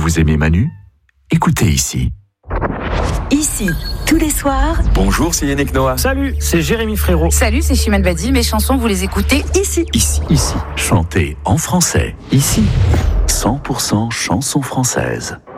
vous aimez Manu? Écoutez ici. Ici, tous les soirs. Bonjour, c'est Yannick Noah. Salut, c'est Jérémy Frérot. Salut, c'est Chimène Badi. Mes chansons, vous les écoutez ici. Ici. Chantez en français. Ici. 100% chansons françaises.